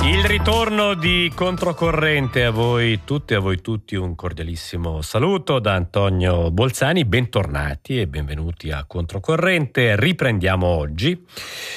Il ritorno di Controcorrente, a voi tutti e a voi tutti un cordialissimo saluto da Antonio Bolzani, bentornati e benvenuti a Controcorrente. Riprendiamo oggi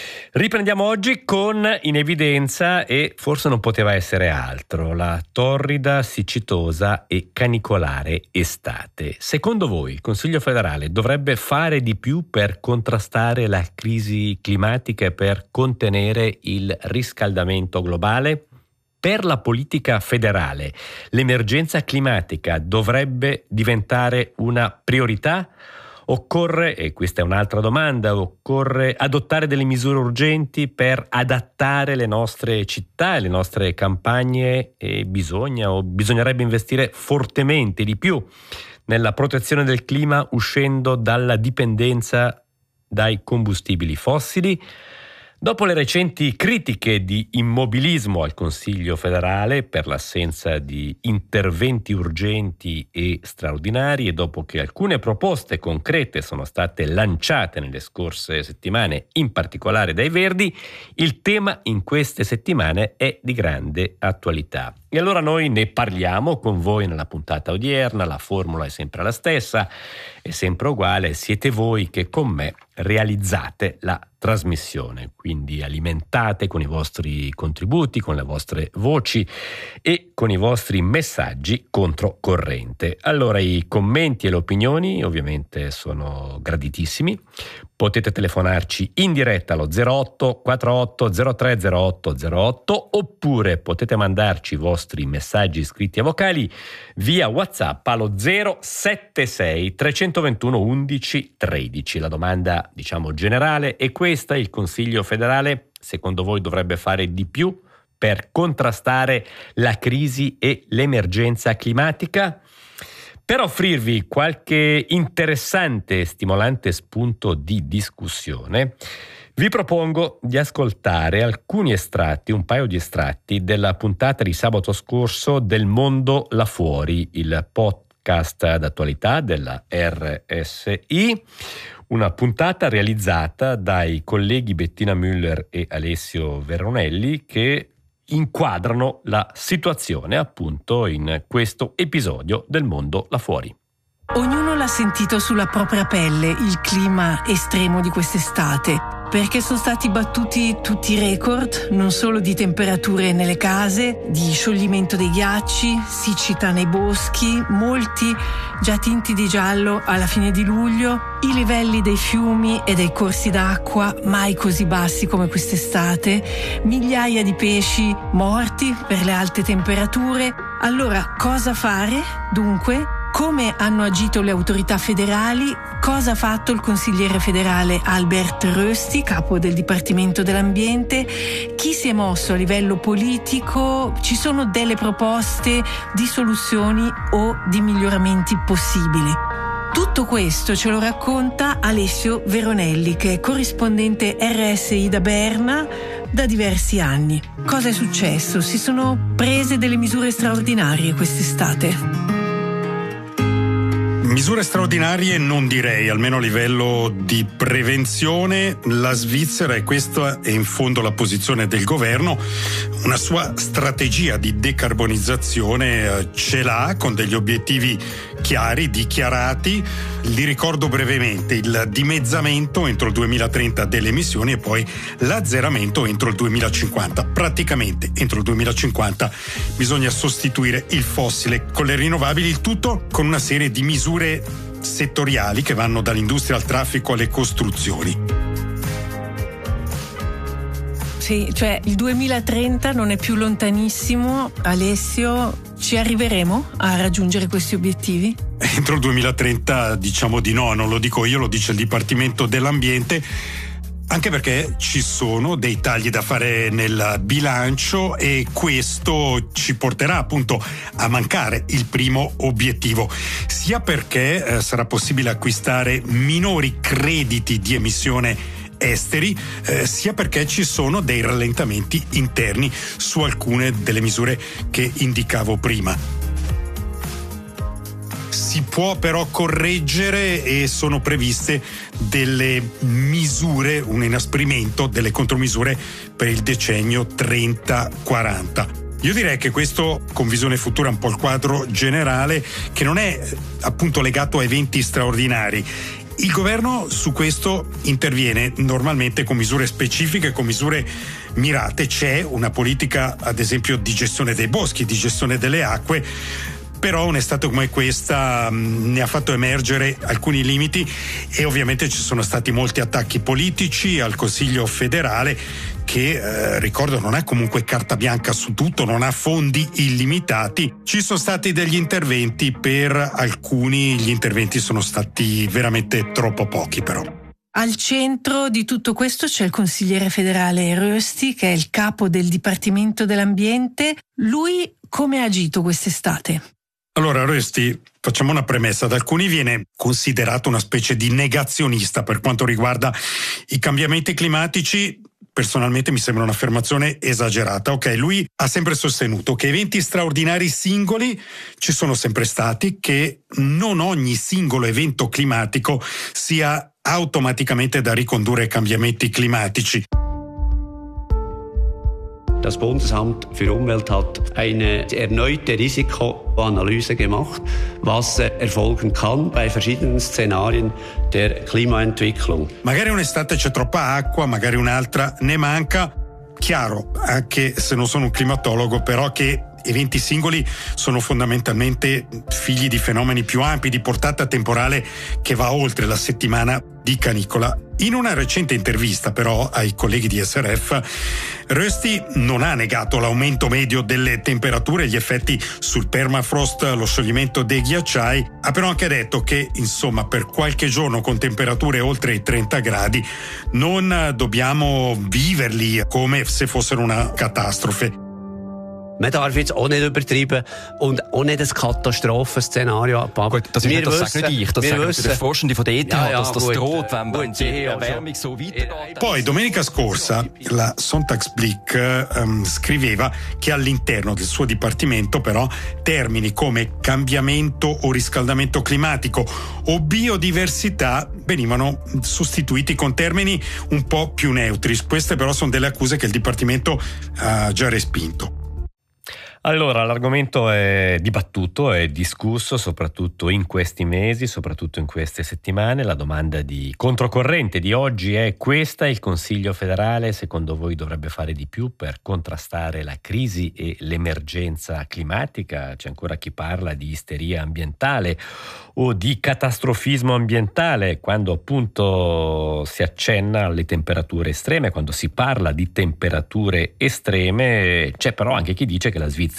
con in evidenza, e forse non poteva essere altro, la torrida, siccitosa e canicolare estate. Secondo voi il Consiglio federale dovrebbe fare di più per contrastare la crisi climatica e per contenere il riscaldamento globale? Per la politica federale l'emergenza climatica dovrebbe diventare una priorità? Occorre, e questa è un'altra domanda, occorre adottare delle misure urgenti per adattare le nostre città e le nostre campagne e bisognerebbe investire fortemente di più nella protezione del clima uscendo dalla dipendenza dai combustibili fossili? Dopo le recenti critiche di immobilismo al Consiglio federale per l'assenza di interventi urgenti e straordinari, e dopo che alcune proposte concrete sono state lanciate nelle scorse settimane, in particolare dai Verdi, il tema in queste settimane è di grande attualità. E allora noi ne parliamo con voi nella puntata odierna. La formula è sempre la stessa, è sempre uguale, siete voi che con me realizzate la trasmissione, quindi alimentate con i vostri contributi, con le vostre voci e con i vostri messaggi controcorrente. Allora i commenti e le opinioni ovviamente sono graditissimi. Potete telefonarci in diretta allo 08 48 03 08 08 oppure potete mandarci i vostri messaggi scritti a vocali via WhatsApp allo 076 321 11 13. La domanda, generale è questa: il Consiglio federale secondo voi dovrebbe fare di più per contrastare la crisi e l'emergenza climatica? Per offrirvi qualche interessante e stimolante spunto di discussione, vi propongo di ascoltare un paio di estratti della puntata di sabato scorso del Mondo là fuori, il podcast d'attualità della RSI, una puntata realizzata dai colleghi Bettina Müller e Alessio Veronelli che inquadrano la situazione appunto in questo episodio del Mondo là fuori. Ognuno l'ha sentito sulla propria pelle il clima estremo di quest'estate, perché sono stati battuti tutti i record, non solo di temperature nelle case, di scioglimento dei ghiacci, siccità nei boschi, molti già tinti di giallo alla fine di luglio, i livelli dei fiumi e dei corsi d'acqua mai così bassi come quest'estate, migliaia di pesci morti per le alte temperature. Allora, cosa fare? Dunque, come hanno agito le autorità federali? Cosa ha fatto il consigliere federale Albert Rösti, capo del Dipartimento dell'Ambiente? Chi si è mosso a livello politico? Ci sono delle proposte di soluzioni o di miglioramenti possibili? Tutto questo ce lo racconta Alessio Veronelli, che è corrispondente RSI da Berna da diversi anni. Cosa è successo? Si sono prese delle misure straordinarie quest'estate. Misure straordinarie non direi, almeno a livello di prevenzione. La Svizzera, e questa è in fondo la posizione del governo, una sua strategia di decarbonizzazione ce l'ha con degli obiettivi chiari, dichiarati. Li ricordo brevemente: il dimezzamento entro il 2030 delle emissioni e poi l'azzeramento entro il 2050. Praticamente entro il 2050 bisogna sostituire il fossile con le rinnovabili, il tutto con una serie di misure settoriali che vanno dall'industria al traffico alle costruzioni. Sì, cioè il 2030 non è più lontanissimo. Alessio, ci arriveremo a raggiungere questi obiettivi? Entro il 2030 diciamo di no, non lo dico io, lo dice il Dipartimento dell'Ambiente, anche perché ci sono dei tagli da fare nel bilancio e questo ci porterà appunto a mancare il primo obiettivo, sia perché sarà possibile acquistare minori crediti di emissione esteri, sia perché ci sono dei rallentamenti interni su alcune delle misure che indicavo prima. si può però correggere e sono previste delle misure, un inasprimento delle contromisure per il decennio 30-40. Io direi che questo, con visione futura, è un po' il quadro generale, che non è appunto legato a eventi straordinari. Il governo su questo interviene normalmente con misure specifiche, con misure mirate. C'è una politica, ad esempio, di gestione dei boschi, di gestione delle acque, però un'estate come questa ne ha fatto emergere alcuni limiti e ovviamente ci sono stati molti attacchi politici al Consiglio federale che, ricordo, non è comunque carta bianca su tutto, non ha fondi illimitati. Ci sono stati degli interventi, per alcuni gli interventi sono stati veramente troppo pochi però. Al centro di tutto questo c'è il consigliere federale Rösti, che è il capo del Dipartimento dell'Ambiente. Lui come ha agito quest'estate? Allora, Rösti, facciamo una premessa. Da alcuni viene considerato una specie di negazionista per quanto riguarda i cambiamenti climatici. Personalmente mi sembra un'affermazione esagerata. Ok, lui ha sempre sostenuto che eventi straordinari singoli ci sono sempre stati, che non ogni singolo evento climatico sia automaticamente da ricondurre ai cambiamenti climatici. Das Bundesamt für Umwelt hat eine erneute Risikoanalyse gemacht, was erfolgen kann bei verschiedenen Szenarien der Klimaentwicklung. Magari un'estate c'è troppa acqua, magari un'altra ne manca. Chiaro, anche se non sono un climatologo, però che eventi singoli sono fondamentalmente figli di fenomeni più ampi, di portata temporale che va oltre la settimana di canicola. In una recente intervista però ai colleghi di SRF, Rösti non ha negato l'aumento medio delle temperature, gli effetti sul permafrost, lo scioglimento dei ghiacciai, ha però anche detto che insomma per qualche giorno con temperature oltre i 30 gradi non dobbiamo viverli come se fossero una catastrofe. Man darf jetzt auch nicht übertreiben und auch nicht ein Katastrophenszenario abbauen. Gut, das sage nicht ich, das sagen die Forschenden von der ETH, dass das droht, wenn die Erwärmung so weitergeht. Poi domenica scorsa la Sonntagsblick scriveva che all'interno del suo dipartimento però termini come cambiamento o riscaldamento climatico o biodiversità venivano sostituiti con termini un po' più neutri. Queste però sono delle accuse che il dipartimento ha già respinto. Allora, l'argomento è dibattuto, è discusso soprattutto in questi mesi, soprattutto in queste settimane. La domanda di controcorrente di oggi è questa: il Consiglio federale secondo voi dovrebbe fare di più per contrastare la crisi e l'emergenza climatica? C'è ancora chi parla di isteria ambientale o di catastrofismo ambientale quando appunto si accenna alle temperature estreme, quando si parla di temperature estreme. C'è però anche chi dice che la Svizzera,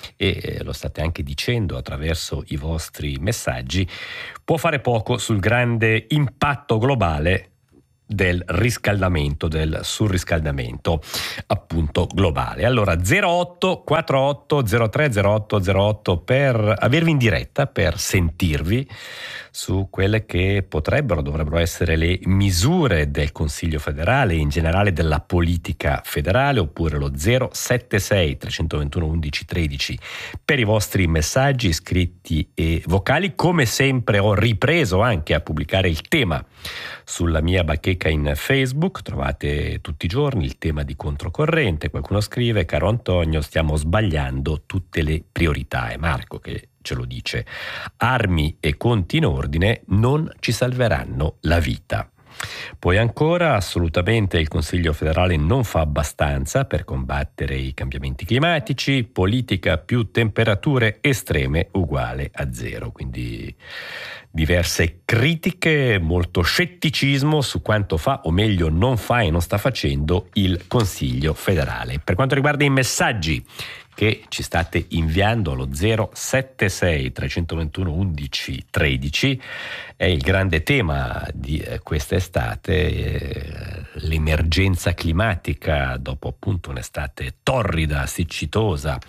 e lo state anche dicendo attraverso i vostri messaggi, può fare poco sul grande impatto globale del riscaldamento, del surriscaldamento appunto globale. Allora 08 48 03 08 08 per avervi in diretta, per sentirvi su quelle che dovrebbero essere le misure del Consiglio federale e in generale della politica federale, oppure lo 076 321 11 13 per i vostri messaggi scritti e vocali. Come sempre ho ripreso anche a pubblicare il tema sulla mia bacheca in Facebook, trovate tutti i giorni il tema di controcorrente. Qualcuno scrive: caro Antonio, stiamo sbagliando tutte le priorità. È Marco che ce lo dice. Armi e conti in ordine non ci salveranno la vita. Poi ancora, assolutamente il Consiglio federale non fa abbastanza per combattere i cambiamenti climatici, politica più temperature estreme uguale a zero. Quindi diverse critiche, molto scetticismo su quanto fa, o meglio non fa e non sta facendo il Consiglio federale. Per quanto riguarda i messaggi che ci state inviando allo 076 321 11 13, è il grande tema di questa estate, l'emergenza climatica dopo appunto un'estate torrida, siccitosa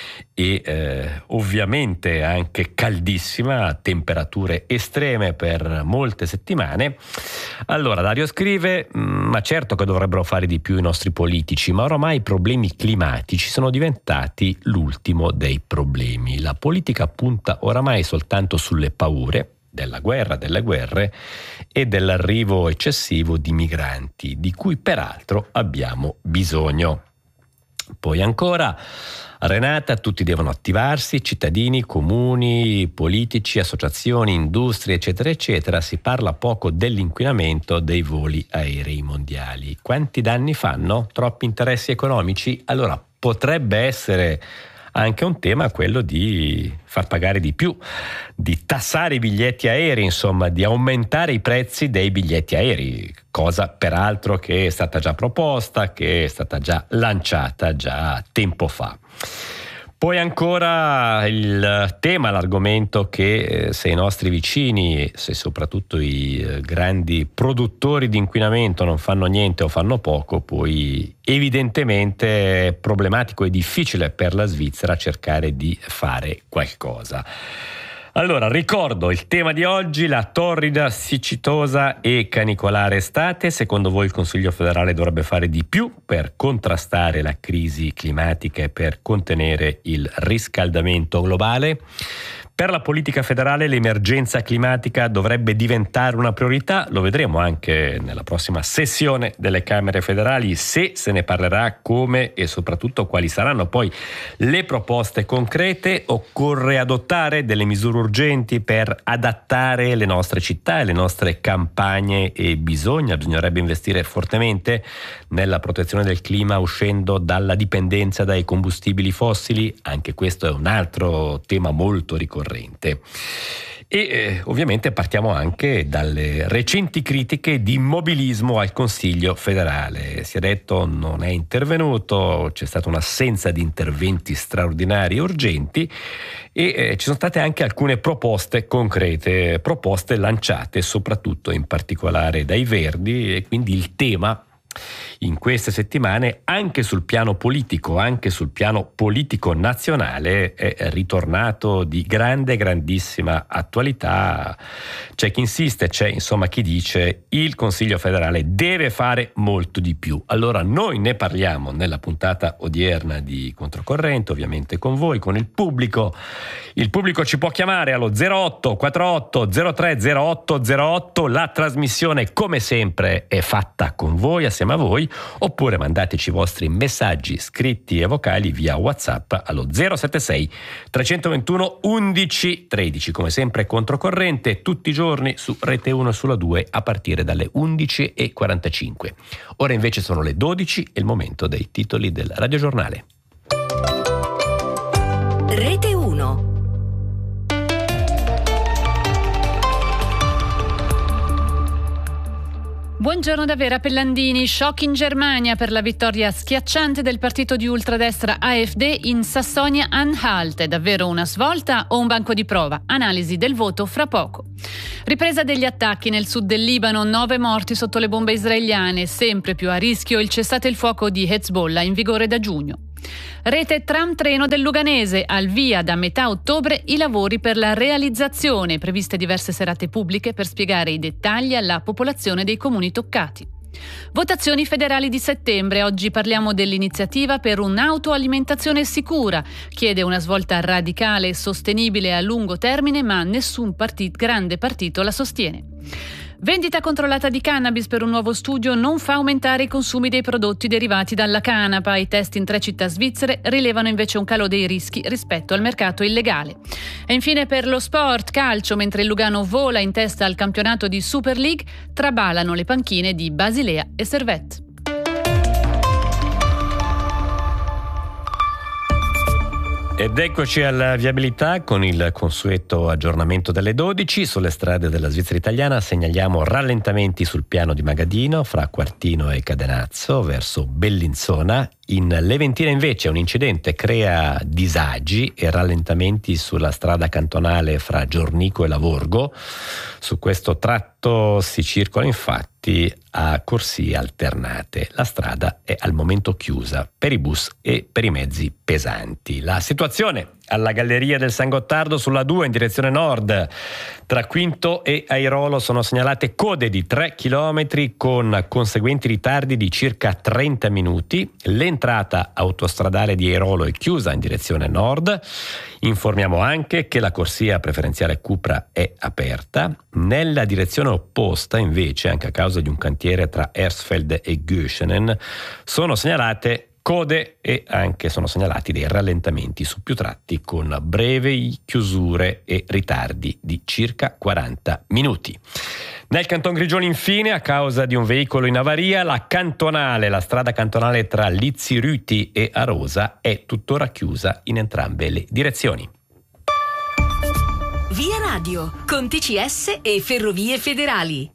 e ovviamente anche caldissima, temperature estreme per molte settimane. Allora Dario scrive: ma certo che dovrebbero fare di più i nostri politici, ma oramai i problemi climatici sono diventati l'ultimo dei problemi. La politica punta oramai soltanto sulle paure della guerra, delle guerre e dell'arrivo eccessivo di migranti, di cui peraltro abbiamo bisogno. Poi ancora Renata, tutti devono attivarsi, cittadini, comuni, politici, associazioni, industrie, eccetera, eccetera. Si parla poco dell'inquinamento dei voli aerei mondiali. Quanti danni fanno? Troppi interessi economici? Allora, potrebbe essere anche un tema quello di far pagare di più, di tassare i biglietti aerei, insomma, di aumentare i prezzi dei biglietti aerei, cosa peraltro che è stata già proposta, che è stata già lanciata già tempo fa. Poi ancora il tema, l'argomento che se i nostri vicini, se soprattutto i grandi produttori di inquinamento non fanno niente o fanno poco, poi evidentemente è problematico e difficile per la Svizzera cercare di fare qualcosa. Allora, ricordo il tema di oggi: la torrida, siccitosa e canicolare estate. Secondo voi il Consiglio federale dovrebbe fare di più per contrastare la crisi climatica e per contenere il riscaldamento globale? Per la politica federale l'emergenza climatica dovrebbe diventare una priorità, lo vedremo anche nella prossima sessione delle Camere federali, se se ne parlerà, come e soprattutto quali saranno poi le proposte concrete. Occorre adottare delle misure urgenti per adattare le nostre città e le nostre campagne e bisognerebbe investire fortemente nella protezione del clima uscendo dalla dipendenza dai combustibili fossili. Anche questo è un altro tema molto ricorrente. E ovviamente partiamo anche dalle recenti critiche di immobilismo al Consiglio federale. Si è detto non è intervenuto, c'è stata un'assenza di interventi straordinari e urgenti e ci sono state anche alcune proposte concrete, proposte lanciate soprattutto in particolare dai Verdi, e quindi il tema in queste settimane anche sul piano politico nazionale è ritornato di grandissima attualità. C'è chi insiste, c'è insomma chi dice il Consiglio federale deve fare molto di più. Allora noi ne parliamo nella puntata odierna di Controcorrente, ovviamente con voi, con il pubblico. Il pubblico ci può chiamare allo 08 48 03 08 08. La trasmissione come sempre è fatta con voi, assieme a voi, oppure mandateci i vostri messaggi scritti e vocali via WhatsApp allo 076 321 11 13. Come sempre Controcorrente tutti i giorni su Rete 1 e sulla 2 a partire dalle 11:45. Ora invece sono le 12 e il momento dei titoli del radiogiornale. Rete 1. Buongiorno da Vera Pellandini. Shock in Germania per la vittoria schiacciante del partito di ultradestra AfD in Sassonia-Anhalt. È davvero una svolta o un banco di prova? Analisi del voto fra poco. Ripresa degli attacchi nel sud del Libano, 9 morti sotto le bombe israeliane. Sempre più a rischio il cessate il fuoco di Hezbollah in vigore da giugno. Rete tram-treno del Luganese, al via da metà ottobre i lavori per la realizzazione, previste diverse serate pubbliche per spiegare i dettagli alla popolazione dei comuni toccati. Votazioni federali di settembre, oggi parliamo dell'iniziativa per un'autoalimentazione sicura, chiede una svolta radicale e sostenibile a lungo termine, ma nessun grande partito la sostiene. Vendita controllata di cannabis per un nuovo studio non fa aumentare i consumi dei prodotti derivati dalla canapa. I test in 3 città svizzere rilevano invece un calo dei rischi rispetto al mercato illegale. E infine per lo sport, calcio, mentre il Lugano vola in testa al campionato di Super League, trabalano le panchine di Basilea e Servette. Ed eccoci alla viabilità con il consueto aggiornamento delle 12. Sulle strade della Svizzera italiana segnaliamo rallentamenti sul piano di Magadino fra Quartino e Cadenazzo verso Bellinzona, In Leventina invece un incidente crea disagi e rallentamenti sulla strada cantonale fra Giornico e Lavorgo. Su questo tratto si circola infatti a corsie alternate. La strada è al momento chiusa per i bus e per i mezzi pesanti. La situazione alla Galleria del San Gottardo sulla 2 in direzione nord. Tra Quinto e Airolo sono segnalate code di 3 km con conseguenti ritardi di circa 30 minuti. L'entrata autostradale di Airolo è chiusa in direzione nord. Informiamo anche che la corsia preferenziale Cupra è aperta. Nella direzione opposta, invece, anche a causa di un cantiere tra Hersfeld e Göschenen, sono segnalate code e anche sono segnalati dei rallentamenti su più tratti con brevi chiusure e ritardi di circa 40 minuti. Nel Canton Grigioni infine, a causa di un veicolo in avaria, la strada cantonale tra Lizzi-Rüti e Arosa è tuttora chiusa in entrambe le direzioni. Via Radio, con TCS e Ferrovie Federali.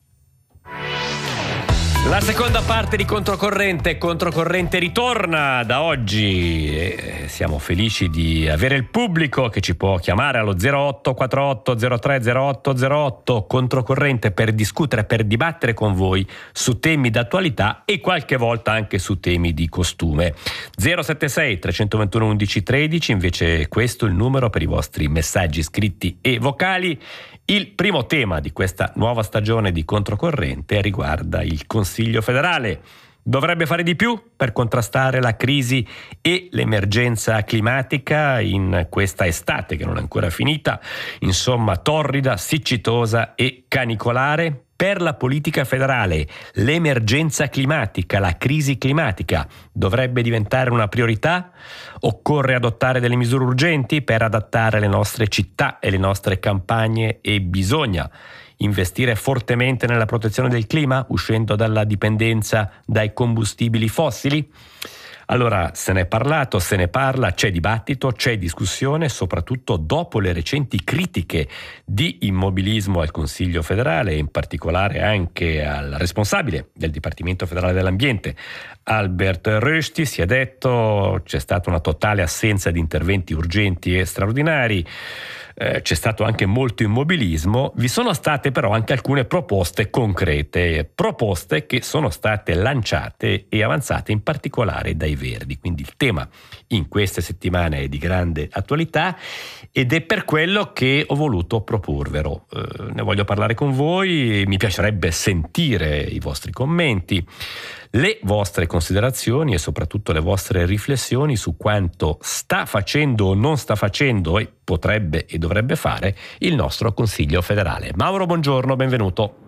La seconda parte di Controcorrente ritorna da oggi e siamo felici di avere il pubblico che ci può chiamare allo 0848 03 0808 Controcorrente per discutere, per dibattere con voi su temi d'attualità e qualche volta anche su temi di costume. 076 321 11 13, invece questo è il numero per i vostri messaggi scritti e vocali. Il primo tema di questa nuova stagione di Controcorrente riguarda il Consiglio federale. Dovrebbe fare di più per contrastare la crisi e l'emergenza climatica in questa estate che non è ancora finita, insomma torrida, siccitosa e canicolare. Per la politica federale l'emergenza climatica, la crisi climatica dovrebbe diventare una priorità? Occorre adottare delle misure urgenti per adattare le nostre città e le nostre campagne e bisogna investire fortemente nella protezione del clima, uscendo dalla dipendenza dai combustibili fossili? Allora, se ne è parlato, se ne parla, c'è dibattito, c'è discussione, soprattutto dopo le recenti critiche di immobilismo al Consiglio federale e in particolare anche al responsabile del Dipartimento federale dell'ambiente, Albert Rösti. Si è detto c'è stata una totale assenza di interventi urgenti e straordinari. C'è stato anche molto immobilismo, vi sono state però anche alcune proposte concrete, proposte che sono state lanciate e avanzate in particolare dai Verdi, quindi il tema in queste settimane è di grande attualità ed è per quello che ho voluto proporvelo. Ne voglio parlare con voi, mi piacerebbe sentire i vostri commenti, le vostre considerazioni e soprattutto le vostre riflessioni su quanto sta facendo o non sta facendo e potrebbe e dovrebbe fare il nostro Consiglio federale. Mauro, buongiorno, benvenuto.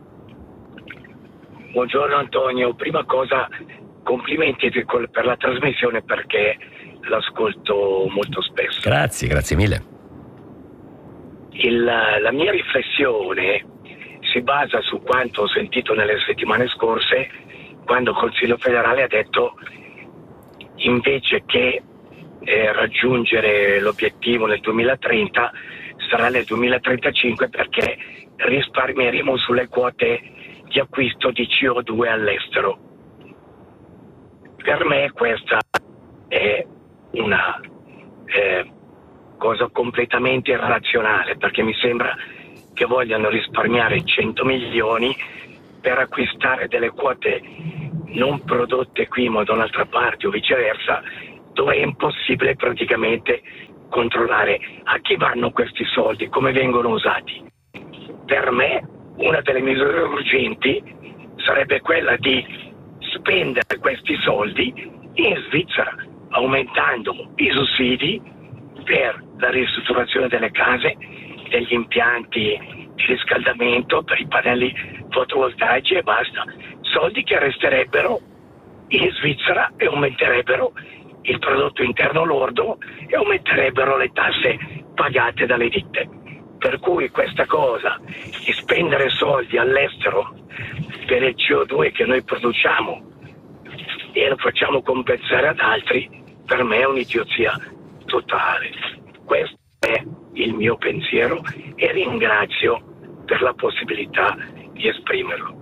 Buongiorno Antonio, prima cosa complimenti per la trasmissione perché l'ascolto molto spesso. Grazie mille. La mia riflessione si basa su quanto ho sentito nelle settimane scorse, quando il Consiglio federale ha detto invece che raggiungere l'obiettivo nel 2030 sarà nel 2035 perché risparmieremo sulle quote di acquisto di CO2 all'estero. Per me questa è una cosa completamente irrazionale, perché mi sembra che vogliano risparmiare 100 milioni per acquistare delle quote non prodotte qui ma da un'altra parte o viceversa, dove è impossibile praticamente controllare a chi vanno questi soldi, come vengono usati. Per me una delle misure urgenti sarebbe quella di spendere questi soldi in Svizzera, aumentando i sussidi per la ristrutturazione delle case, degli impianti di riscaldamento, per i pannelli fotovoltaici e basta. Soldi che resterebbero in Svizzera e aumenterebbero il prodotto interno lordo e aumenterebbero le tasse pagate dalle ditte. Per cui questa cosa di spendere soldi all'estero per il CO2 che noi produciamo e lo facciamo compensare ad altri, per me è un'idiozia totale. Questo è il mio pensiero e ringrazio per la possibilità di esprimerlo.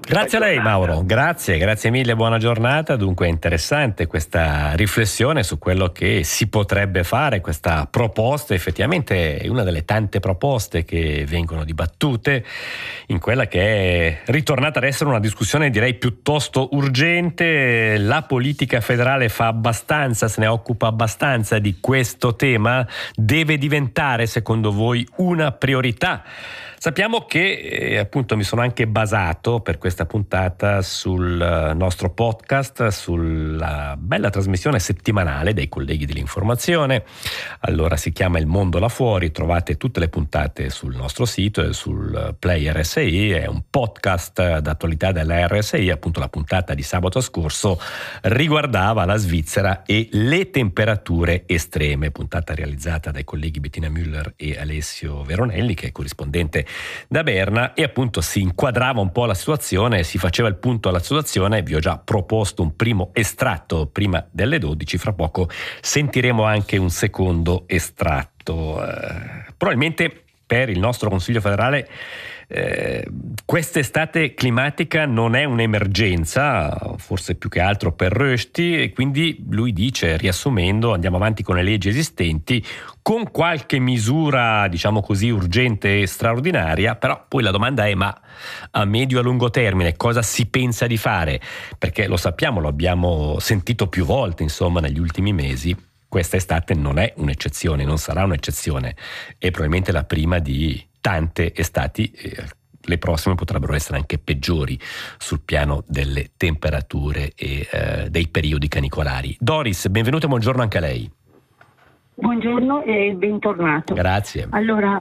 Grazie a lei Mauro, grazie mille, buona giornata. Dunque è interessante questa riflessione su quello che si potrebbe fare, questa proposta effettivamente è una delle tante proposte che vengono dibattute in quella che è ritornata ad essere una discussione direi piuttosto urgente. La politica federale fa abbastanza, se ne occupa abbastanza di questo tema? Deve diventare secondo voi una priorità? Sappiamo che appunto mi sono anche basato per questa puntata sul nostro podcast, sulla bella trasmissione settimanale dei colleghi dell'informazione. Allora si chiama Il Mondo là fuori, trovate tutte le puntate sul nostro sito e sul Play RSI, è un podcast d'attualità della RSI. Appunto la puntata di sabato scorso riguardava la Svizzera e le temperature estreme, puntata realizzata dai colleghi Bettina Müller e Alessio Veronelli, che è corrispondente da Berna, e appunto si inquadrava un po' la situazione, si faceva il punto alla situazione. Vi ho già proposto un primo estratto prima delle 12, fra poco sentiremo anche un secondo estratto. Probabilmente per il nostro Consiglio federale quest'estate climatica non è un'emergenza, forse più che altro per Rösti, e quindi lui dice, riassumendo, andiamo avanti con le leggi esistenti con qualche misura diciamo così urgente e straordinaria, però poi la domanda è: ma a medio e a lungo termine cosa si pensa di fare? Perché lo sappiamo, lo abbiamo sentito più volte insomma negli ultimi mesi, questa estate non è un'eccezione, non sarà un'eccezione, è probabilmente la prima di tante estati. Le prossime potrebbero essere anche peggiori sul piano delle temperature e dei periodi canicolari. Doris, benvenuta e buongiorno anche a lei. Buongiorno e bentornato. Grazie. Allora,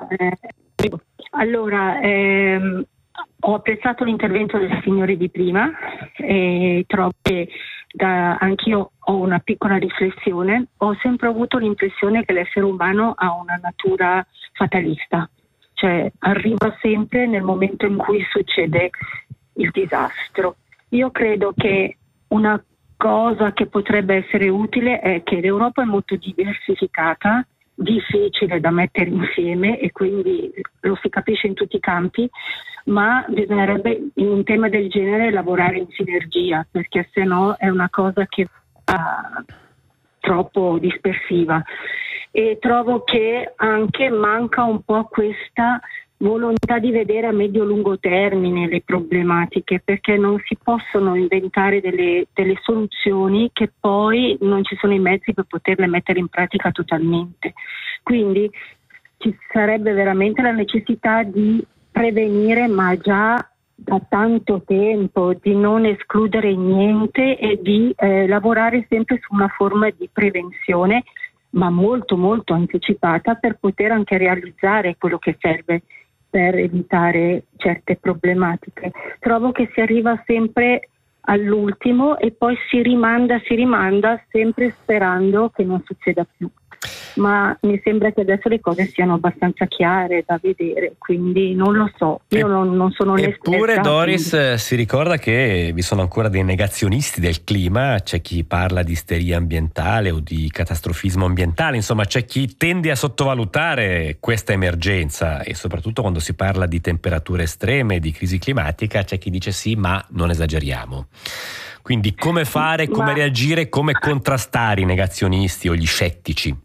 ho apprezzato l'intervento del signore di prima e trovo che anch'io ho una piccola riflessione. Ho sempre avuto l'impressione che l'essere umano ha una natura fatalista, cioè arriva sempre nel momento in cui succede il disastro. Io credo che una cosa che potrebbe essere utile è che l'Europa è molto diversificata, difficile da mettere insieme e quindi lo si capisce in tutti i campi, ma bisognerebbe in un tema del genere lavorare in sinergia, perché se no è una cosa che va troppo dispersiva. E trovo che anche manca un po' questa volontà di vedere a medio-lungo termine le problematiche, perché non si possono inventare delle soluzioni che poi non ci sono i mezzi per poterle mettere in pratica totalmente. Quindi ci sarebbe veramente la necessità di prevenire, ma già da tanto tempo, di non escludere niente e di lavorare sempre su una forma di prevenzione, ma molto molto anticipata, per poter anche realizzare quello che serve per evitare certe problematiche. Trovo che si arriva sempre all'ultimo e poi si rimanda sempre sperando che non succeda più. Ma mi sembra che adesso le cose siano abbastanza chiare da vedere, quindi non lo so, io non sono un'esperta. Eppure Doris si ricorda che vi sono ancora dei negazionisti del clima, c'è chi parla di isteria ambientale o di catastrofismo ambientale, insomma c'è chi tende a sottovalutare questa emergenza, e soprattutto quando si parla di temperature estreme, di crisi climatica, c'è chi dice sì, ma non esageriamo. Quindi come fare, come reagire, come contrastare i negazionisti o gli scettici?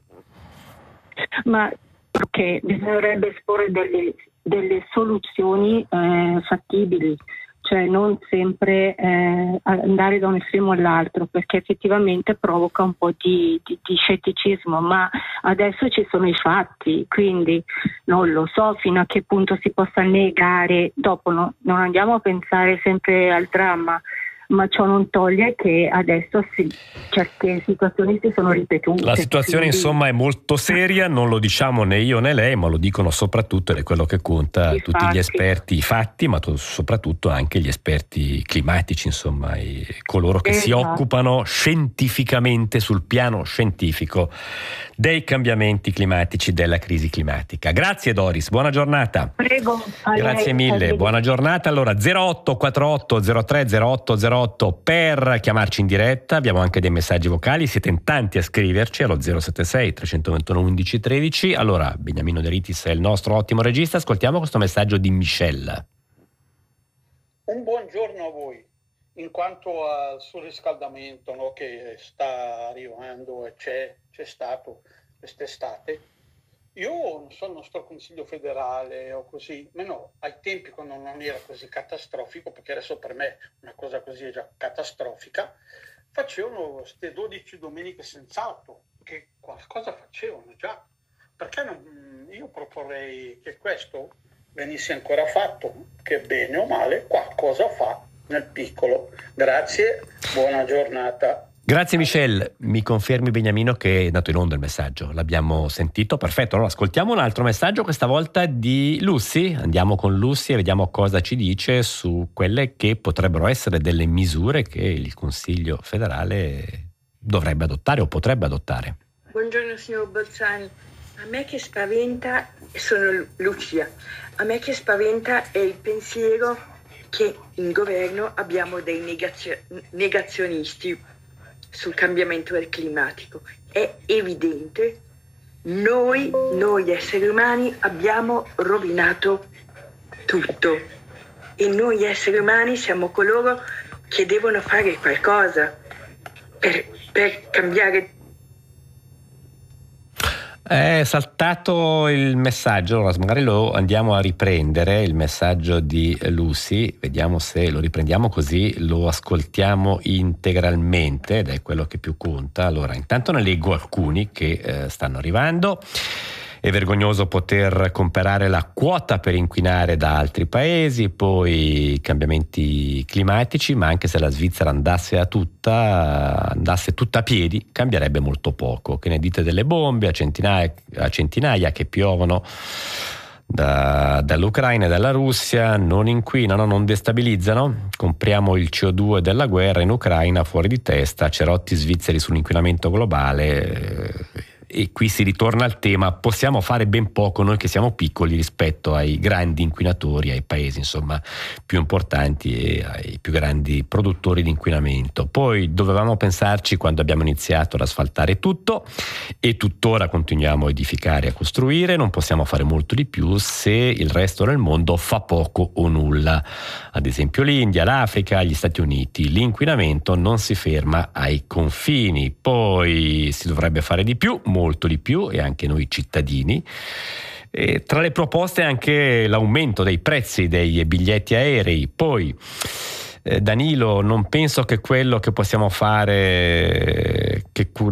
Ma perché bisognerebbe esporre delle soluzioni fattibili, cioè non sempre andare da un estremo all'altro, perché effettivamente provoca un po' di scetticismo, ma adesso ci sono i fatti, quindi non lo so fino a che punto si possa negare. Dopo non andiamo a pensare sempre al dramma, ma ciò non toglie che adesso certe situazioni si sono ripetute. La situazione insomma è molto seria, non lo diciamo né io né lei, ma lo dicono soprattutto, ed è quello che conta, tutti gli esperti, i fatti, ma soprattutto anche gli esperti climatici, insomma, coloro che si occupano scientificamente, sul piano scientifico, dei cambiamenti climatici, della crisi climatica. Grazie Doris, buona giornata. Prego. Grazie mille, buona giornata. Allora 0848 03 08 per chiamarci in diretta, abbiamo anche dei messaggi vocali, siete in tanti a scriverci allo 076 321 11 13. Allora Beniamino De Ritis è il nostro ottimo regista, ascoltiamo questo messaggio di Michelle. Un buongiorno a voi. In quanto al surriscaldamento, no, che sta arrivando e c'è stato quest'estate, io non so il nostro Consiglio federale o così, ma no, ai tempi quando non era così catastrofico, perché adesso per me una cosa così è già catastrofica, facevano queste 12 domeniche senza auto, che qualcosa facevano già. Perché non, io proporrei che questo venisse ancora fatto, che bene o male qualcosa fa nel piccolo. Grazie, buona giornata. Grazie Michel, mi confermi Beniamino che è andato in onda il messaggio, l'abbiamo sentito, perfetto, allora ascoltiamo un altro messaggio, questa volta di Lucy, andiamo con Lucy e vediamo cosa ci dice su quelle che potrebbero essere delle misure che il Consiglio federale dovrebbe adottare o potrebbe adottare. Buongiorno signor Bolzani, a me che spaventa, sono Lucia, a me che spaventa è il pensiero che in governo abbiamo dei negazionisti sul cambiamento del climatico. È evidente, noi esseri umani abbiamo rovinato tutto e noi esseri umani siamo coloro che devono fare qualcosa per cambiare. È saltato il messaggio, allora magari lo andiamo a riprendere, il messaggio di Lucy, vediamo se lo riprendiamo così lo ascoltiamo integralmente ed è quello che più conta. Allora intanto ne leggo alcuni che stanno arrivando. È vergognoso poter comprare la quota per inquinare da altri paesi, poi cambiamenti climatici, ma anche se la Svizzera andasse tutta a piedi, cambierebbe molto poco. Che ne dite delle bombe a centinaia che piovono dall'Ucraina e dalla Russia, non inquinano, non destabilizzano? Compriamo il CO2 della guerra in Ucraina fuori di testa, cerotti svizzeri sull'inquinamento globale. E qui si ritorna al tema, possiamo fare ben poco noi che siamo piccoli rispetto ai grandi inquinatori, ai paesi insomma più importanti e ai più grandi produttori di inquinamento. Poi dovevamo pensarci quando abbiamo iniziato ad asfaltare tutto e tuttora continuiamo a edificare e a costruire, non possiamo fare molto di più se il resto del mondo fa poco o nulla. Ad esempio l'India, l'Africa, gli Stati Uniti, l'inquinamento non si ferma ai confini, poi si dovrebbe fare di più, molto di più, e anche noi cittadini. E tra le proposte anche l'aumento dei prezzi dei biglietti aerei. Poi Danilo, non penso che quello che possiamo fare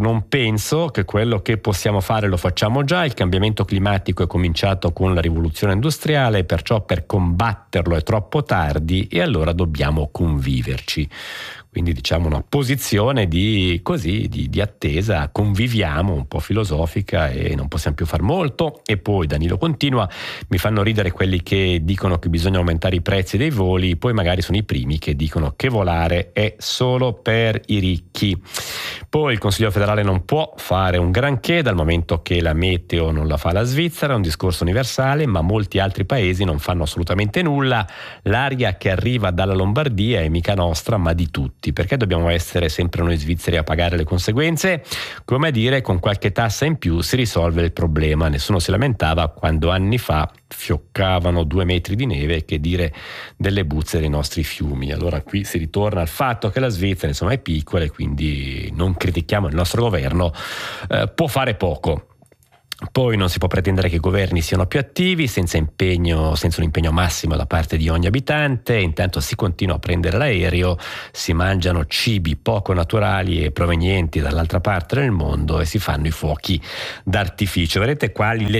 lo facciamo già. Il cambiamento climatico è cominciato con la rivoluzione industriale, perciò per combatterlo è troppo tardi e allora dobbiamo conviverci. Quindi diciamo una posizione di attesa, conviviamo, un po' filosofica, e non possiamo più far molto. E poi Danilo continua: mi fanno ridere quelli che dicono che bisogna aumentare i prezzi dei voli, poi magari sono i primi che dicono che volare è solo per i ricchi. Poi il Consiglio federale non può fare un granché dal momento che la meteo non la fa la Svizzera, è un discorso universale, ma molti altri paesi non fanno assolutamente nulla. L'aria che arriva dalla Lombardia è mica nostra, ma di tutti. Perché dobbiamo essere sempre noi svizzeri a pagare le conseguenze? Come a dire, con qualche tassa in più si risolve il problema. Nessuno si lamentava quando anni fa fioccavano 2 metri di neve, che dire delle buzze dei nostri fiumi. Allora qui si ritorna al fatto che la Svizzera insomma è piccola e quindi non critichiamo il nostro governo, può fare poco. Poi non si può pretendere che i governi siano più attivi senza un impegno massimo da parte di ogni abitante. Intanto si continua a prendere l'aereo, si mangiano cibi poco naturali e provenienti dall'altra parte del mondo e si fanno i fuochi d'artificio. Vedete quante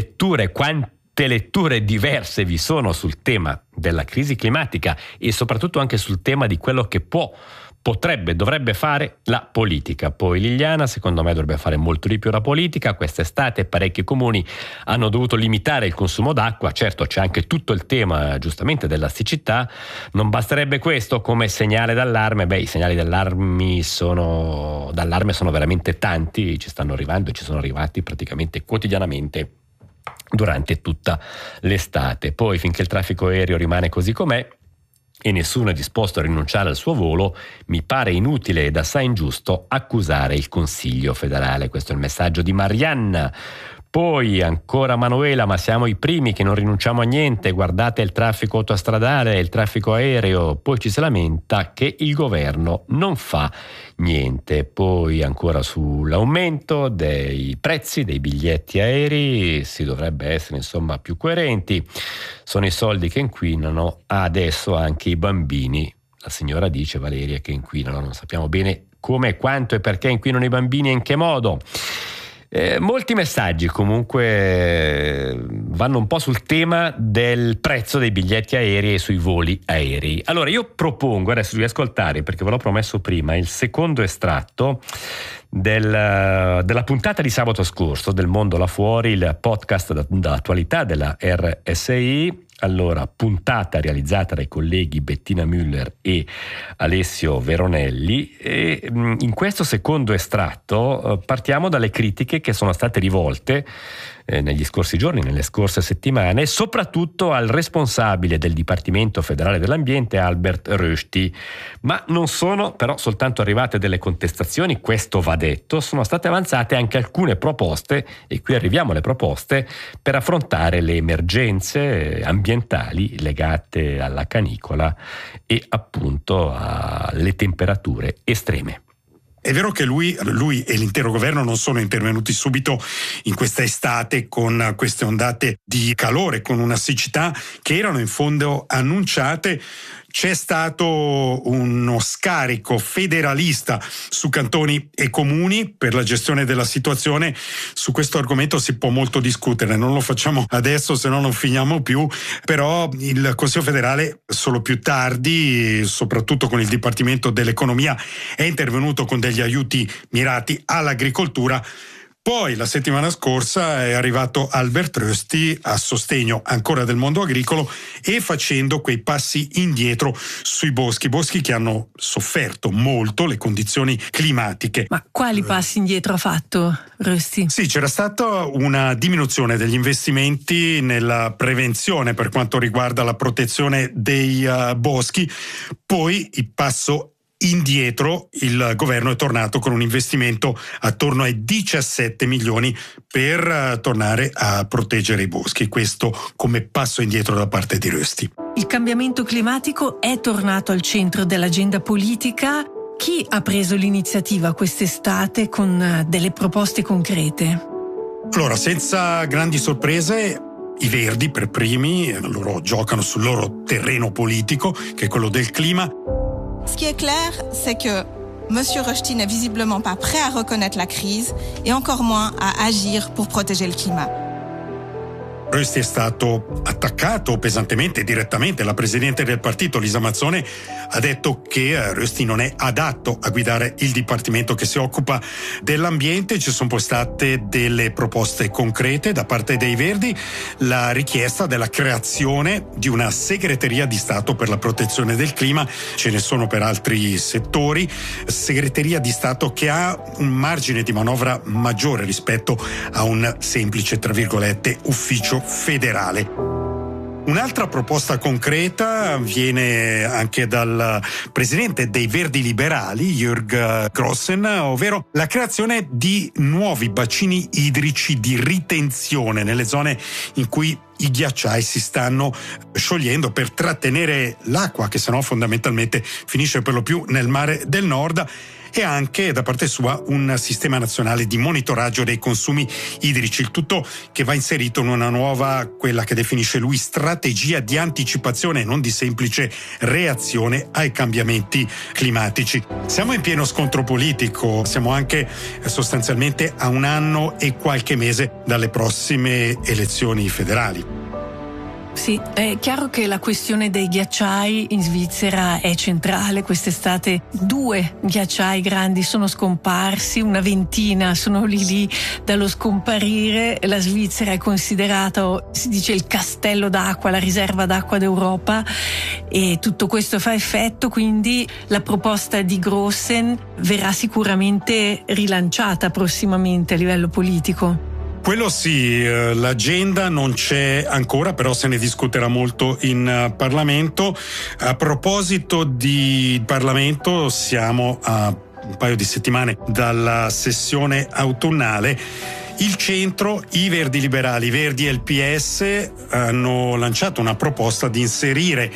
letture diverse vi sono sul tema della crisi climatica e soprattutto anche sul tema di quello che dovrebbe fare la politica. Poi Liliana, secondo me dovrebbe fare molto di più la politica. Quest'estate parecchi comuni hanno dovuto limitare il consumo d'acqua. Certo, c'è anche tutto il tema giustamente della siccità. Non basterebbe questo come segnale d'allarme? I segnali d'allarme sono veramente tanti, ci stanno arrivando e ci sono arrivati praticamente quotidianamente durante tutta l'estate. Poi finché il traffico aereo rimane così com'è e nessuno è disposto a rinunciare al suo volo, mi pare inutile ed assai ingiusto accusare il Consiglio federale. Questo è il messaggio di Marianna. Poi ancora Manuela: ma siamo i primi che non rinunciamo a niente, guardate il traffico autostradale, il traffico aereo. Poi ci si lamenta che il governo non fa niente. Poi ancora sull'aumento dei prezzi dei biglietti aerei, si dovrebbe essere insomma più coerenti. Sono i soldi che inquinano, adesso anche i bambini. La signora dice, Valeria, che inquinano, non sappiamo bene come, quanto e perché inquinano i bambini e in che modo. Molti messaggi comunque vanno un po' sul tema del prezzo dei biglietti aerei e sui voli aerei. Allora io propongo adesso di ascoltare, perché ve l'ho promesso prima, il secondo estratto della puntata di sabato scorso del Mondo là fuori, il podcast d'attualità della RSI. Allora, puntata realizzata dai colleghi Bettina Müller e Alessio Veronelli, e in questo secondo estratto partiamo dalle critiche che sono state rivolte negli scorsi giorni, nelle scorse settimane, soprattutto al responsabile del Dipartimento Federale dell'Ambiente, Albert Rösti. Ma non sono però soltanto arrivate delle contestazioni, questo va detto, sono state avanzate anche alcune proposte, e qui arriviamo alle proposte, per affrontare le emergenze ambientali legate alla canicola e appunto alle temperature estreme. È vero che lui e l'intero governo non sono intervenuti subito in questa estate con queste ondate di calore, con una siccità che erano in fondo annunciate. C'è stato uno scarico federalista su cantoni e comuni per la gestione della situazione. Su questo argomento si può molto discutere, non lo facciamo adesso, se no non finiamo più, però il Consiglio federale solo più tardi, soprattutto con il Dipartimento dell'Economia, è intervenuto con degli aiuti mirati all'agricoltura. Poi la settimana scorsa è arrivato Albert Rösti a sostegno ancora del mondo agricolo e facendo quei passi indietro sui boschi che hanno sofferto molto le condizioni climatiche. Ma quali passi indietro ha fatto Rösti? Sì, c'era stata una diminuzione degli investimenti nella prevenzione per quanto riguarda la protezione dei boschi, poi il passo indietro, il governo è tornato con un investimento attorno ai 17 milioni per tornare a proteggere i boschi, questo come passo indietro da parte di Rösti. Il cambiamento climatico è tornato al centro dell'agenda politica. Chi ha preso l'iniziativa quest'estate con delle proposte concrete? Allora, senza grandi sorprese, i Verdi per primi, loro giocano sul loro terreno politico, che è quello del clima. Ce qui est clair, c'est que M. Rösti n'est visiblement pas prêt à reconnaître la crise et encore moins à agir pour protéger le climat. Rösti è stato attaccato pesantemente, direttamente. La presidente del partito, Lisa Mazzone, ha detto che Rösti non è adatto a guidare il dipartimento che si occupa dell'ambiente. Ci sono poi state delle proposte concrete da parte dei Verdi, la richiesta della creazione di una segreteria di Stato per la protezione del clima. Ce ne sono per altri settori, segreteria di Stato che ha un margine di manovra maggiore rispetto a un semplice, tra virgolette, ufficio federale. Un'altra proposta concreta viene anche dal presidente dei Verdi Liberali, Jörg Grossen, ovvero la creazione di nuovi bacini idrici di ritenzione nelle zone in cui i ghiacciai si stanno sciogliendo per trattenere l'acqua che sennò fondamentalmente finisce per lo più nel mare del Nord, e anche da parte sua un sistema nazionale di monitoraggio dei consumi idrici, il tutto che va inserito in una nuova, quella che definisce lui, strategia di anticipazione e non di semplice reazione ai cambiamenti climatici. Siamo in pieno scontro politico, siamo anche sostanzialmente a un anno e qualche mese dalle prossime elezioni federali. Sì, è chiaro che la questione dei ghiacciai in Svizzera è centrale. Quest'estate 2 ghiacciai grandi sono scomparsi, una ventina sono lì dallo scomparire. La Svizzera è considerata, si dice, il castello d'acqua, la riserva d'acqua d'Europa, e tutto questo fa effetto, quindi la proposta di Grossen verrà sicuramente rilanciata prossimamente a livello politico. Quello sì, l'agenda non c'è ancora, però se ne discuterà molto in Parlamento. A proposito di Parlamento, siamo a un paio di settimane dalla sessione autunnale. Il centro, i Verdi Liberali, i Verdi e il PS hanno lanciato una proposta di inserire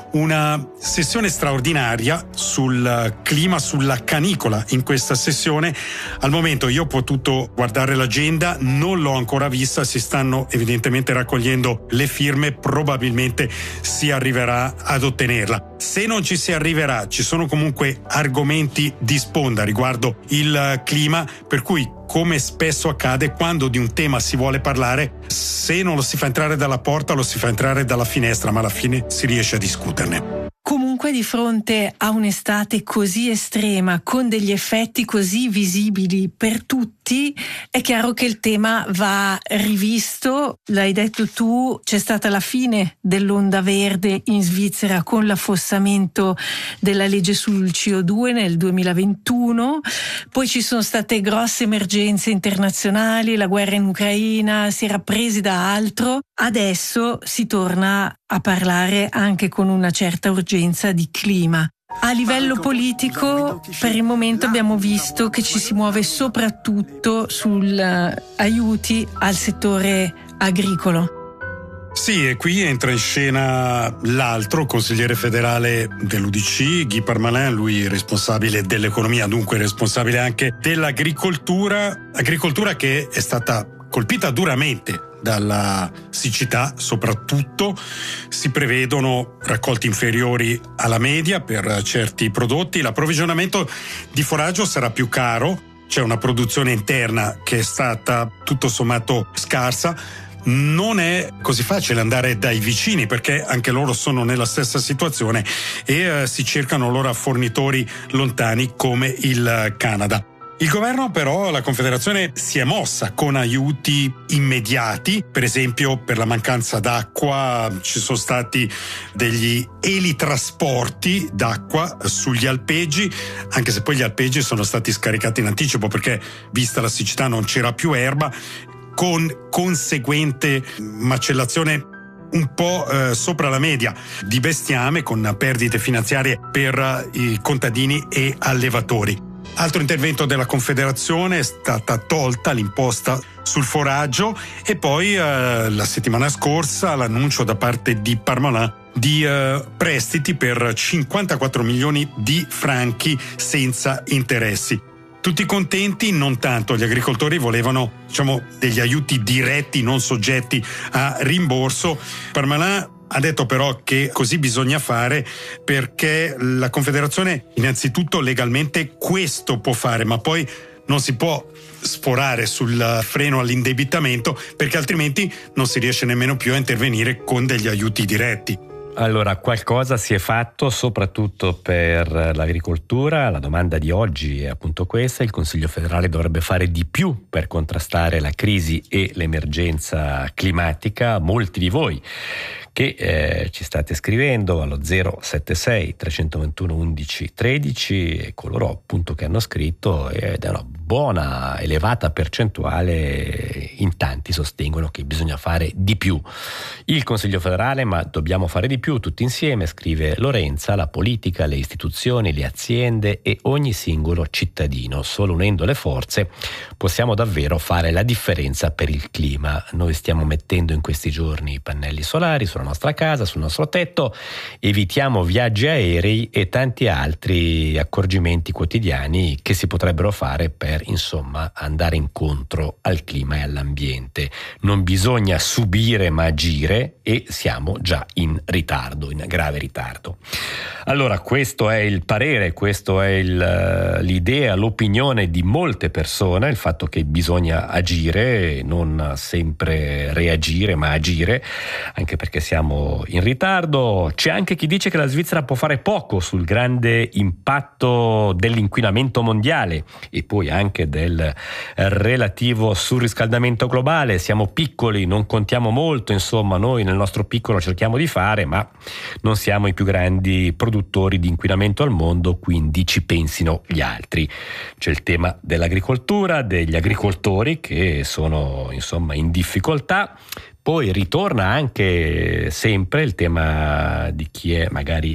una sessione straordinaria sul clima, sulla canicola in questa sessione. Al momento io ho potuto guardare l'agenda, non l'ho ancora vista, si stanno evidentemente raccogliendo le firme, probabilmente si arriverà ad ottenerla. Se non ci si arriverà, ci sono comunque argomenti di sponda riguardo il clima, per cui, come spesso accade, quando di un tema si vuole parlare, se non lo si fa entrare dalla porta, lo si fa entrare dalla finestra, ma alla fine si riesce a discuterne. Comunque, di fronte a un'estate così estrema, con degli effetti così visibili per tutti, è chiaro che il tema va rivisto. L'hai detto tu, c'è stata la fine dell'onda verde in Svizzera con l'affossamento della legge sul CO2 nel 2021, poi ci sono state grosse emergenze internazionali, la guerra in Ucraina, si era presi da altro. Adesso si torna a parlare anche con una certa urgenza di clima. A livello politico, per il momento abbiamo visto che ci si muove soprattutto sul aiuti al settore agricolo. Sì, e qui entra in scena l'altro consigliere federale dell'UDC, Guy Parmelin, lui responsabile dell'economia, dunque responsabile anche dell'agricoltura, agricoltura che è stata colpita duramente dalla siccità. Soprattutto si prevedono raccolti inferiori alla media per certi prodotti, l'approvvigionamento di foraggio sarà più caro, c'è una produzione interna che è stata tutto sommato scarsa. Non è così facile andare dai vicini perché anche loro sono nella stessa situazione e si cercano loro fornitori lontani come il Canada. Il governo però, la Confederazione, si è mossa con aiuti immediati, per esempio per la mancanza d'acqua ci sono stati degli elitrasporti d'acqua sugli alpeggi, anche se poi gli alpeggi sono stati scaricati in anticipo perché, vista la siccità, non c'era più erba, con conseguente macellazione un po' sopra la media di bestiame, con perdite finanziarie per i contadini e allevatori. Altro intervento della Confederazione: è stata tolta l'imposta sul foraggio e poi la settimana scorsa l'annuncio da parte di Parmelin di prestiti per 54 milioni di franchi senza interessi. Tutti contenti? Non tanto. Gli agricoltori volevano, degli aiuti diretti, non soggetti a rimborso. Parmelin ha detto però che così bisogna fare perché la Confederazione innanzitutto legalmente questo può fare, ma poi non si può sforare sul freno all'indebitamento perché altrimenti non si riesce nemmeno più a intervenire con degli aiuti diretti. Allora, qualcosa si è fatto soprattutto per l'agricoltura. La domanda di oggi è appunto questa: il Consiglio federale dovrebbe fare di più per contrastare la crisi e l'emergenza climatica. Molti di voi che ci state scrivendo allo 076 321 11 13 e coloro appunto che hanno scritto, ed è una buona elevata percentuale, in tanti sostengono che bisogna fare di più. Il Consiglio federale, ma dobbiamo fare di più tutti insieme, scrive Lorenza, la politica, le istituzioni, le aziende e ogni singolo cittadino. Solo unendo le forze possiamo davvero fare la differenza per il clima. Noi stiamo mettendo in questi giorni i pannelli solari sulla nostra casa, sul nostro tetto, evitiamo viaggi aerei e tanti altri accorgimenti quotidiani che si potrebbero fare per andare incontro al clima e all'ambiente. Non bisogna subire ma agire, e siamo già in ritardo, in grave ritardo. Allora, questo è il parere, questo è l'idea, l'opinione di molte persone, il fatto che bisogna agire, non sempre reagire ma agire, anche perché siamo in ritardo. C'è anche chi dice che la Svizzera può fare poco sul grande impatto dell'inquinamento mondiale e poi anche del relativo surriscaldamento globale. Siamo piccoli, non contiamo molto, noi nel nostro piccolo cerchiamo di fare, ma non siamo i più grandi produttori di inquinamento al mondo, quindi ci pensino gli altri. C'è il tema dell'agricoltura, degli agricoltori che sono in difficoltà. Poi ritorna anche sempre il tema di chi è magari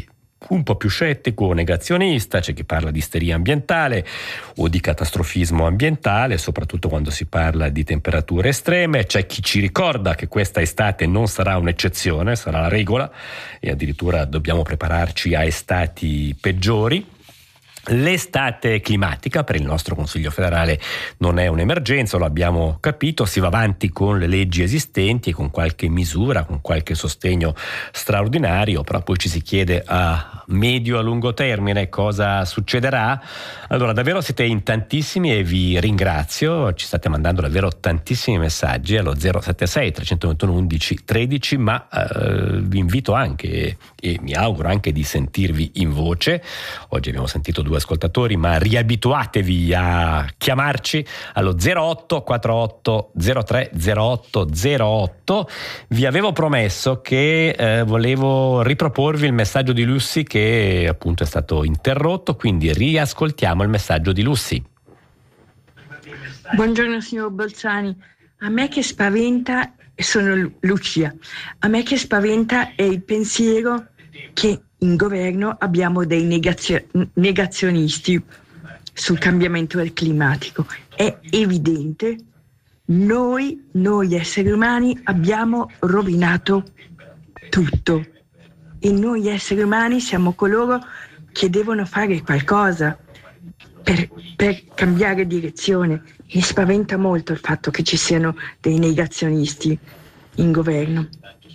un po' più scettico o negazionista, c'è chi parla di isteria ambientale o di catastrofismo ambientale, soprattutto quando si parla di temperature estreme, c'è chi ci ricorda che questa estate non sarà un'eccezione, sarà la regola e addirittura dobbiamo prepararci a estati peggiori. L'estate climatica per il nostro Consiglio federale non è un'emergenza, lo abbiamo capito, si va avanti con le leggi esistenti e con qualche misura, con qualche sostegno straordinario, però poi ci si chiede a medio e a lungo termine cosa succederà. Allora davvero siete in tantissimi e vi ringrazio, ci state mandando davvero tantissimi messaggi allo 076 321 11 13, ma vi invito anche e mi auguro anche di sentirvi in voce. Oggi abbiamo sentito due ascoltatori, ma riabituatevi a chiamarci allo 08 48 03 08 08. Vi avevo promesso che volevo riproporvi il messaggio di Lucy che appunto è stato interrotto, quindi riascoltiamo il messaggio di Lucy. Buongiorno signor Bolzani, a me che spaventa, sono Lucia, a me che spaventa è il pensiero che in governo abbiamo dei negazionisti sul cambiamento del climatico. È evidente, noi esseri umani abbiamo rovinato tutto e noi esseri umani siamo coloro che devono fare qualcosa per cambiare direzione. Mi spaventa molto il fatto che ci siano dei negazionisti in governo.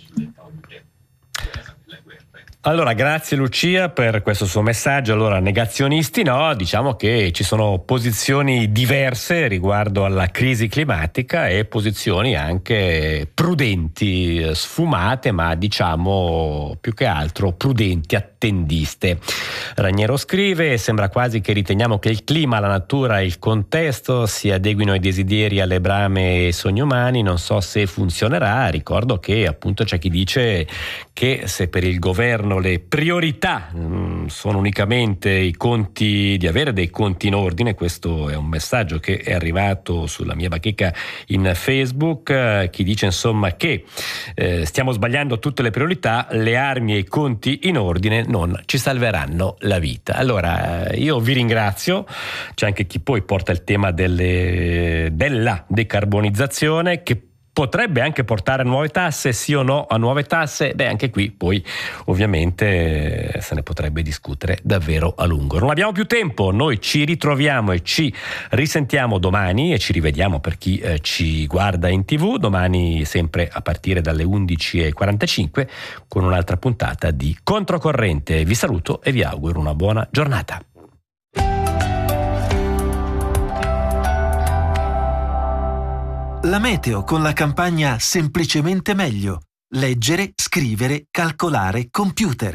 Allora, grazie Lucia per questo suo messaggio. Allora, negazionisti no, diciamo che ci sono posizioni diverse riguardo alla crisi climatica e posizioni anche prudenti, sfumate, ma diciamo più che altro prudenti, attendiste. Raniero scrive: sembra quasi che riteniamo che il clima, la natura e il contesto si adeguino ai desideri, alle brame e ai sogni umani. Non so se funzionerà. Ricordo che appunto c'è chi dice che se per il governo le priorità sono unicamente i conti, di avere dei conti in ordine, questo è un messaggio che è arrivato sulla mia bacheca in Facebook, chi dice insomma che stiamo sbagliando tutte le priorità, le armi e i conti in ordine non ci salveranno la vita. Allora io vi ringrazio, c'è anche chi poi porta il tema della decarbonizzazione che potrebbe anche portare a nuove tasse, sì o no a nuove tasse? Beh, anche qui poi ovviamente se ne potrebbe discutere davvero a lungo. Non abbiamo più tempo, noi ci ritroviamo e ci risentiamo domani e ci rivediamo per chi ci guarda in TV, domani sempre a partire dalle 11:45 con un'altra puntata di Controcorrente. Vi saluto e vi auguro una buona giornata. La meteo con la campagna Semplicemente Meglio. Leggere, scrivere, calcolare, computer.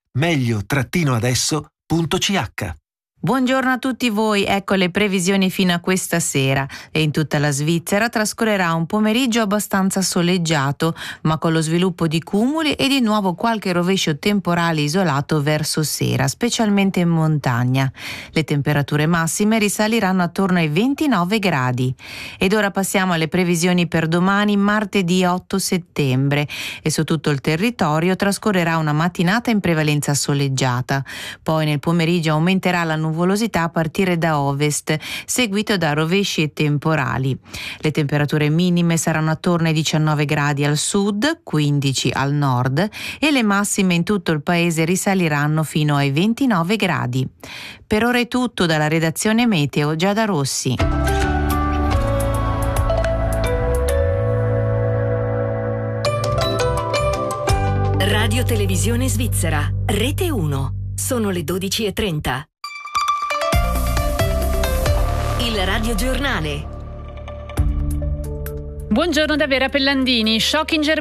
meglio-adesso.ch. Buongiorno a tutti voi, ecco le previsioni fino a questa sera e in tutta la Svizzera trascorrerà un pomeriggio abbastanza soleggiato, ma con lo sviluppo di cumuli e di nuovo qualche rovescio temporale isolato verso sera, specialmente in montagna. Le temperature massime risaliranno attorno ai 29 gradi. Ed ora passiamo alle previsioni per domani, martedì 8 settembre, e su tutto il territorio trascorrerà una mattinata in prevalenza soleggiata. Poi nel pomeriggio aumenterà la nuvolosità a partire da ovest, seguito da rovesci e temporali. Le temperature minime saranno attorno ai 19 gradi al sud, 15 al nord e le massime in tutto il paese risaliranno fino ai 29 gradi. Per ora è tutto dalla redazione Meteo Giada Rossi. Radio Televisione Svizzera, Rete 1. Sono le 12:30. Il radiogiornale. Buongiorno da Vera Pellandini. Shock in Germania.